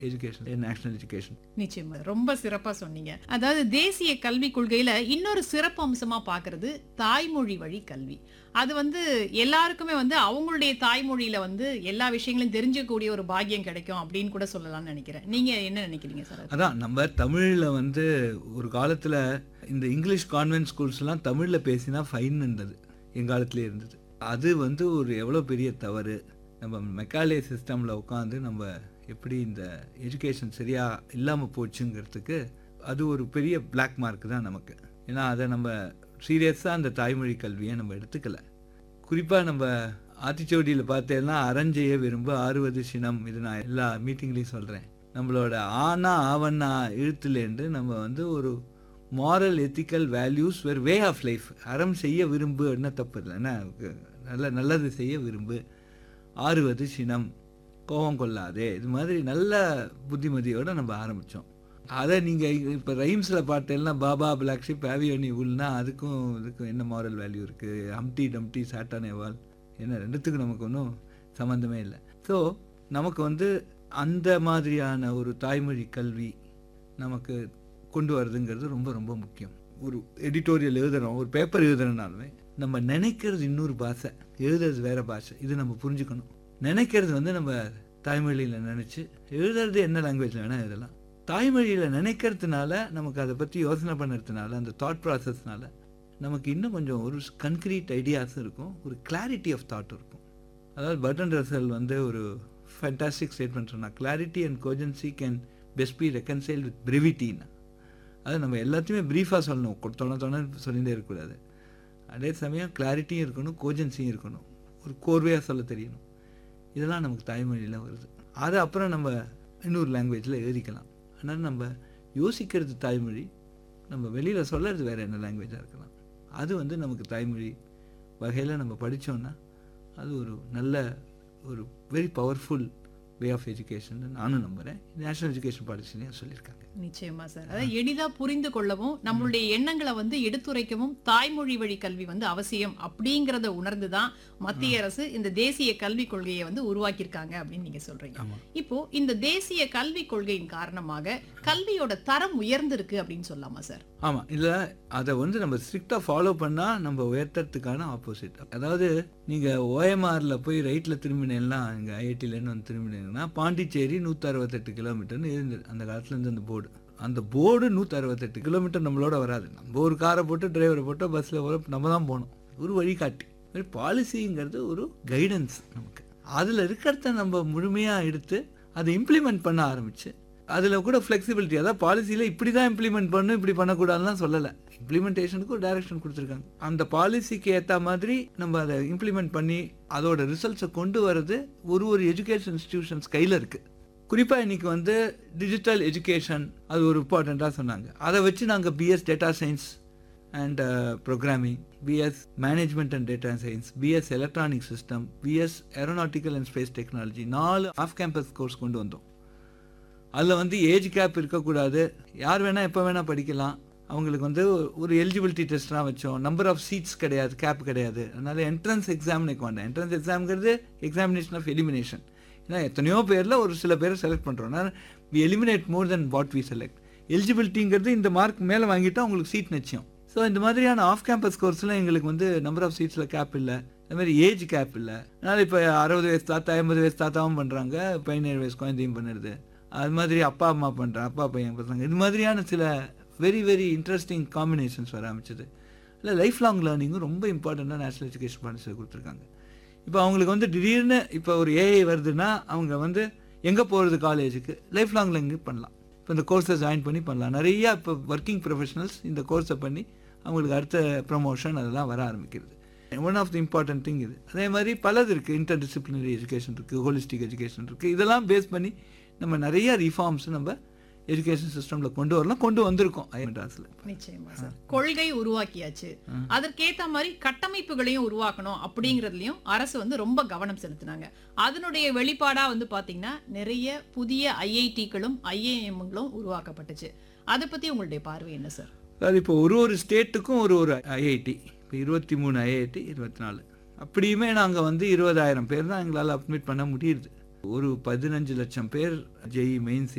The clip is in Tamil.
education, national education. நிச்சயமா ரொம்ப சிறப்பா சொன்னீங்க. அதாவது தேசிய கல்விக் கொள்கையில இன்னொரு சிறப்பு அம்சமா பார்க்கிறது தாய்மொழி வழி கல்வி. அது எல்லாருக்குமே அவங்களுடைய தாய்மொழியில எல்லா விஷயங்களையும் தெரிஞ்சக்கூடிய ஒரு பாக்கியம் கிடைக்கும் அப்படின்னு கூட சொல்லலாம்னு நினைக்கிறேன். நீங்க என்ன நினைக்கிறீங்க சார்? அதான் நம்ம தமிழ்ல ஒரு காலத்துல இந்த இங்கிலீஷ் கான்வென்ட் ஸ்கூல்ஸ்லாம் தமிழ்ல பேசினா ஃபைன் இருந்தது, எங்காலத்திலே இருந்தது. அது ஒரு எவ்வளோ பெரிய தவறு. நம்ம மெக்காலே சிஸ்டமில் உட்காந்து நம்ம எப்படி இந்த எஜுகேஷன் சரியாக இல்லாமல் போச்சுங்கிறதுக்கு அது ஒரு பெரிய பிளாக் மார்க் தான் நமக்கு. ஏன்னா அதை நம்ம சீரியஸாக அந்த தாய்மொழி கல்வியை நம்ம எடுத்துக்கல. குறிப்பாக நம்ம ஆத்திச்சோடியில் பார்த்தேன்னா அறஞ்செய்ய விரும்ப ஆறுவது சினம், இது நான் எல்லா மீட்டிங்லேயும் சொல்கிறேன். நம்மளோட ஆனா ஆவண்ணா எழுத்துலேருந்து நம்ம ஒரு மாரல் எத்திக்கல் வேல்யூஸ் வேறு வே ஆஃப் லைஃப். அறம் செய்ய விரும்பு என்ன தப்பு இல்லை, என்ன நல்லது செய்ய விரும்பு, ஆறுவது சினம், கோபம் கொள்ளாதே, இது மாதிரி நல்ல புத்திமதியோடு நம்ம ஆரம்பித்தோம். அதை நீங்கள் இப்போ ரைம்ஸில் பாட்டெல்லாம் பாபா பிளாக் ஷிப் ஆவியோனி உள்னா இதுக்கும் என்ன மாரல் வேல்யூ இருக்குது? ஹம்டி டம்டி சாட்டானேவால் என்ன, ரெண்டுத்துக்கும் நமக்கு ஒன்றும் சம்மந்தமே இல்லை. ஸோ நமக்கு அந்த மாதிரியான ஒரு தாய்மொழி கல்வி நமக்கு கொண்டு வரதுங்கிறது ரொம்ப ரொம்ப முக்கியம். ஒரு எடிட்டோரியல் எழுதுகிறோம், ஒரு பேப்பர் எழுதுறதுனாலுமே நம்ம நினைக்கிறது இன்னொரு பாஷை, எழுதுறது வேறு பாஷை. இது நம்ம புரிஞ்சுக்கணும். நினைக்கிறது நம்ம தாய்மொழியில் நினச்சி, எழுதுறது என்ன லாங்குவேஜில் வேணால் எழுதலாம். தாய்மொழியில் நினைக்கிறதுனால நமக்கு அதை பற்றி யோசனை பண்ணுறதுனால அந்த தாட் ப்ராசஸ்னால நமக்கு இன்னும் கொஞ்சம் ஒரு கன்க்ரீட் ஐடியாஸும் இருக்கும், ஒரு கிளாரிட்டி ஆஃப் தாட் இருக்கும். அதாவது பர்டன் ரசல் ஒரு ஃபேண்டாஸ்டிக் ஸ்டேட்மெண்ட் சொன்னால், clarity and coherency can best B ரெக்கன்சைல்ட் with பிரிவிட்டின்னா. அது நம்ம எல்லாத்தையுமே ப்ரீஃபாக சொல்லணும், தொண சொல்லிகிட்டே இருக்கக்கூடாது. அதே சமயம் கிளாரிட்டியும் இருக்கணும், கோஜன்சியும் இருக்கணும், ஒரு கோர்வையாக சொல்ல தெரியணும். இதெல்லாம் நமக்கு தாய்மொழியில் வருது. அதை அப்புறம் நம்ம இன்னொரு லாங்குவேஜில் எழுதிக்கலாம். அதனால் நம்ம யோசிக்கிறது தாய்மொழி, நம்ம வெளியில் சொல்கிறது வேறு என்ன லாங்குவேஜாக இருக்கலாம். அது நமக்கு தாய்மொழி வகையில் நம்ம படித்தோன்னா அது ஒரு நல்ல ஒரு very powerful way of education நானும் நம்புகிறேன். நேஷனல் எஜுகேஷன் பாலிசிலையும் சொல்லியிருக்காங்க. நிச்சயமா சார். அதாவது எளிதா புரிந்து கொள்ளவும் நம்மளுடைய எண்ணங்களை எடுத்துரைக்கவும் தாய்மொழி வழி கல்வி அவசியம் அப்படிங்கறத உணர்ந்துதான் மத்திய அரசு இந்த தேசிய கல்விக் கொள்கையை உருவாக்கியிருக்காங்க அப்படின்னு நீங்க சொல்றீங்க. இப்போ இந்த தேசிய கல்விக் கொள்கையின் காரணமாக கல்வியோட தரம் உயர்ந்திருக்கு அப்படின்னு சொல்லலாமா சார்? ஆமா, இல்ல அதை நம்ம ஸ்ட்ரிக்டா ஃபாலோ பண்ணா நம்ம உயர்த்தறதுக்கான ஆப்போசிட். அதாவது நீங்க ஓஎம்ஆர்ல போய் ரைட்ல திரும்பினேன்னா, இங்க ஐஐடியிலேருந்து திரும்பினீங்கன்னா பாண்டிச்சேரி 168 கிலோமீட்டர்னு இருந்தது அந்த காலத்துல இருந்து. அந்த போர்டு 168 கிலோமீட்டர் நம்மளோட வராது. நம்ம ஒரு காரை போட்டு டிரைவரை போட்டு பஸ்ஸில் போகிற நம்ம தான் போகணும். ஒரு வழிகாட்டி பாலிசிங்கிறது ஒரு கைடன்ஸ் நமக்கு. அதில் இருக்கிறத நம்ம முழுமையாக எடுத்து அதை இம்ப்ளிமெண்ட் பண்ண ஆரம்பிச்சு, அதில் கூட ஃப்ளெக்சிபிலிட்டி, அதாவது பாலிசியில் இப்படி தான் இம்ப்ளிமெண்ட் பண்ணணும், இப்படி பண்ணக்கூடாதுலாம் சொல்லலை. இம்ப்ளிமெண்டேஷனுக்கு ஒரு டைரக்ஷன் கொடுத்துருக்காங்க. அந்த பாலிசிக்கு ஏற்ற மாதிரி நம்ம அதை இம்ப்ளிமெண்ட் பண்ணி அதோட ரிசல்ட்ஸை கொண்டு வர்றது ஒரு எஜுகேஷன் இன்ஸ்டிடியூஷன்ஸ் கையில் இருக்குது. குறிப்பாக இன்றைக்கி டிஜிட்டல் எஜுகேஷன் அது ஒரு இம்பார்ட்டண்ட்டாக சொன்னாங்க. அதை வச்சு நாங்கள் PS data science and programming, PS management and data science, PS electronic system, PS aeronautical and space technology 4 off campus course கொண்டு வந்தோம். அதில் ஏஜ் கேப் இருக்கக்கூடாது, யார் வேணால் எப்போ வேணால் படிக்கலாம். அவங்களுக்கு ஒரு எலிஜிபிலிட்டி டெஸ்ட்லாம் வச்சோம். நம்பர் ஆஃப் சீட்ஸ் கிடையாது, கேப் கிடையாது. அதனால் என்ட்ரன்ஸ் எக்ஸாம் வேண்டாம். Entrance எக்ஸாம்ங்கிறது examination of elimination. ஏன்னா எத்தனையோ பேரில் ஒரு சில பேரை செலக்ட் பண்ணுறோம். We eliminate more then what we select. எலிஜிபிலிட்டிங்கிறது இந்த மார்க் மேலே வாங்கிட்டால் உங்களுக்கு சீட் நிச்சயம். ஸோ இந்த மாதிரியான ஆஃப் கேம்பஸ் கோர்ஸ்லாம் எங்களுக்கு நம்பர் ஆஃப் சீட்ஸில் கேப் இல்லை, அதுமாதிரி ஏஜ் கேப் இல்லை. அதனால் இப்போ 60 வயசு தாத்தா 50 வயசு தாத்தாவும் பண்ணுறாங்க, 17 வயசு குழந்தையும் பண்ணுறது. அது மாதிரி அப்பா அம்மா பண்ணுறாங்க, அப்பா பையன் பண்ணுறாங்க. இது மாதிரியான சில வெரி வெரி இன்ட்ரெஸ்டிங் காம்பினேஷன்ஸ் வர ஆரம்பிச்சது. இல்லை லைஃப் லாங் லேர்னிங்கும் ரொம்ப இம்பார்ட்டண்ட்டாக நேஷனல் எஜுகேஷன் பாலிசியில் கொடுத்துருக்காங்க. இப்போ அவங்களுக்கு திடீர்னு இப்போ ஒரு ஏஐ வருதுன்னா அவங்க எங்கே போகிறது காலேஜுக்கு, லைஃப் லாங் லேர்னிங் பண்ணலாம். இப்போ இந்த கோர்ஸை ஜாயின் பண்ணலாம். நிறையா இப்போ ஒர்க்கிங் ப்ரொஃபஷனல்ஸ் இந்த கோர்ஸை பண்ணி அவங்களுக்கு அடுத்த ப்ரமோஷன் அதெல்லாம் வர ஆரம்பிக்கிறது. One of the important thing இது. அதே மாதிரி பலது இருக்குது. இன்டர் டிசிப்ளினரி எஜுகேஷன் இருக்குது, ஹோலிஸ்டிக் எஜுகேஷன் இருக்குது. இதெல்லாம் பேஸ் பண்ணி நம்ம நிறைய ரிஃபார்ம்ஸ் நம்ம எஜுகேஷன் சிஸ்டம்ல கொண்டு வந்திருக்கோம். நிச்சயமா சார். கொள்கை உருவாக்கியாச்சு, அதற்கேத்த மாதிரி கட்டமைப்புகளையும் உருவாக்கணும் அப்படிங்கறதுலயும் அரசு ரொம்ப கவனம் செலுத்தினாங்க. அதனுடைய வெளிப்பாடா பாத்தீங்கன்னா நிறைய புதிய ஐஐடிகளும் ஐஏஎம்களும் உருவாக்கப்பட்டுச்சு. அதை பத்தி உங்களுடைய பார்வை என்ன சார்? அது இப்போ ஒரு ஸ்டேட்டுக்கும் ஒரு ஐஐடி. இப்போ 23 ஐஐடி 24 அப்படியுமே நாங்கள் 20,000 பேர் தான் எங்களால் அட்மிட் பண்ண முடியுது. ஒரு 15 லட்சம் பேர் ஜேஇ மெயின்ஸ்